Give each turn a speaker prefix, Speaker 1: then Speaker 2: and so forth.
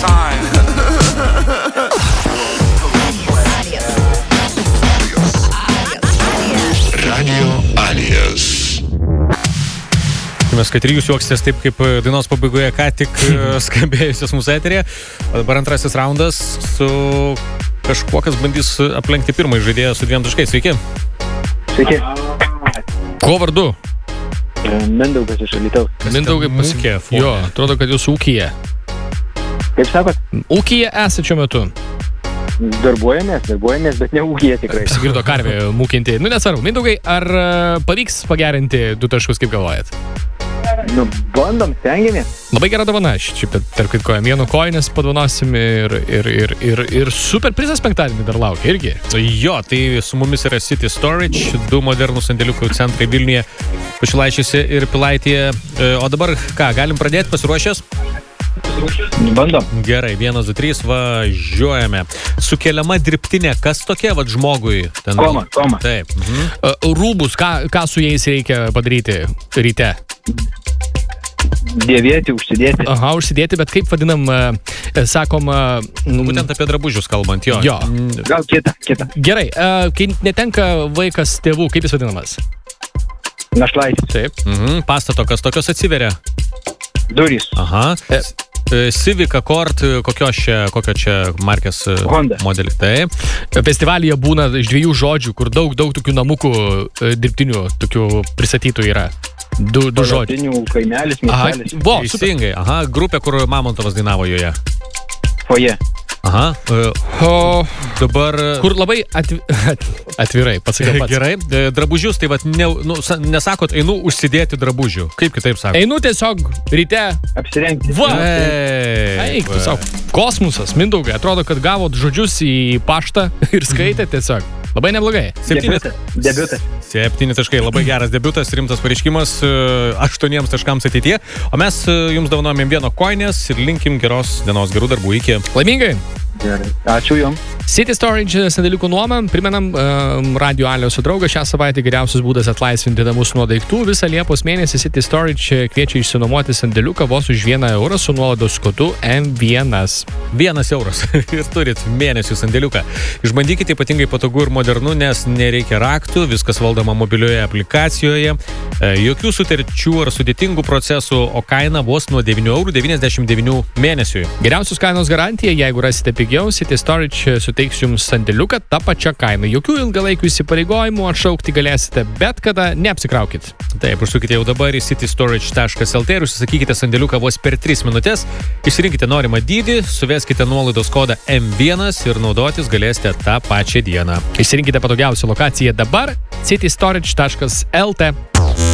Speaker 1: time.
Speaker 2: Radio Alias.
Speaker 3: Mes, kad ir jūs juoksitės taip, kaip dainos pabaigoje ką tik skambėjusios mūsų eterėje. Dabar antrasis raundas su kažkuo, kas bandys aplenkti pirmąjį žaidėją su 2 taškais. Sveiki.
Speaker 4: Sveiki.
Speaker 3: Ko vardu?
Speaker 4: Mindaugas iš Alytaus.
Speaker 3: Mindaugai pasikė.
Speaker 5: Jo, atrodo, kad jūs ūkyje.
Speaker 4: Kaip sakot?
Speaker 5: Ūkyje esate šiuo metu.
Speaker 4: Darbuojamės, bet ne ūkyje tikrai.
Speaker 5: Pasigirdo karvė mūkinti. Nesvarbu. Mindaugai, ar pavyks pagerinti 2 taškus, kaip galvojat?
Speaker 4: Bandom, stengiamės.
Speaker 5: Labai gera dovana. Čia tarp kitko, vieno kojinės padovanosim ir super prizas penktadienį dar laukia irgi.
Speaker 3: Jo, tai su mumis yra City Storage, 2 modernūs sandėliukų centrai Vilniuje, Pašilaičiuose ir Pilaitėje. O dabar ką, galim pradėti, pasiruošęs?
Speaker 4: Bandom.
Speaker 3: Gerai, 1, 2, 3, važiuojame. Sukeliama dirbtinė, kas tokia, žmogui?
Speaker 4: Koma.
Speaker 3: Taip.
Speaker 5: Rūbus, ką su jais reikia padaryti ryte?
Speaker 4: Dėvėti, užsidėti.
Speaker 5: Aha, užsidėti, bet kaip vadinam, sakom...
Speaker 3: Būtent apie drabužius kalbant, jo.
Speaker 5: Jo.
Speaker 4: Gal kita.
Speaker 5: Gerai, kai netenka vaikas tėvų, kaip jis vadinamas?
Speaker 4: Našlaitis.
Speaker 5: Taip.
Speaker 3: Pastato, kas tokios atsiveria?
Speaker 4: Durys.
Speaker 3: Aha. Civic Accord, kokio čia markės
Speaker 4: Honda
Speaker 3: modelį? Taip.
Speaker 5: Festivalyje būna iš 2 žodžių, kur daug tokių namukų dirbtinių, tokių pristatytų yra. 2 žodžiai.
Speaker 4: Palatinių kaimelis, miestelis.
Speaker 3: Teisingai. Aha, grupė, kur Mamontovas dainavo joje.
Speaker 4: Foje.
Speaker 3: Aha. Dabar...
Speaker 5: Kur labai atvirai, pasakiau pats.
Speaker 3: Gerai. Drabužius, tai nesakot, einu užsidėti drabužių. Kaip kitaip sako?
Speaker 5: Einu tiesiog ryte.
Speaker 4: Apsirengti.
Speaker 5: Va! Eik, tiesiog. Kosmosas, Mindaugai. Atrodo, kad gavot žodžius į paštą ir skaitė tiesiog. Labai neblogai.
Speaker 3: 7
Speaker 4: Debiutas.
Speaker 3: 7 taškai. Labai geras debiutas, rimtas pareiškimas 8 taškams ateityje. O mes jums dovanojame 1 koinės ir linkim geros dienos, gerų darbų. Iki.
Speaker 5: Laimingai.
Speaker 4: Gerai. Ačiū jums.
Speaker 5: City Storage sandėliukų nuoma. Primenam, Radio Alio su drauga šią savaitę geriausias būdas atlaisvinti namus nuo daiktų. Visą Liepos mėnesį City Storage kviečia išsinuomoti sandėliuką vos už 1 eurą su nuolaidos kodu M1.
Speaker 3: 1 euras ir turit mėnesių sandėliuką. Išbandykite, ypatingai patogu ir modernu, nes nereikia raktų, viskas valdoma mobilioje aplikacijoje, jokių sutarčių ar sudėtingų procesų, o kaina vos nuo 9,99 € mėnesiui.
Speaker 5: Geriausios kainos garantija, jeigu rasite pigiau, City Storage suteiks jums sandėliuką tą pačią kainą. Jokių ilgalaikių įsipareigojimų atšaukti galėsite, bet kada neapsikraukit.
Speaker 3: Taip, užsukite jau dabar į citystorage.lt ir užsisakykite sandėliuką vos per 3 minutės. Išsirinkite norimą dydį, suveskite nuolaidos kodą M1 ir naudotis galėsite tą pačią dieną.
Speaker 5: Išsirinkite patogiausią lokaciją dabar citystorage.lt.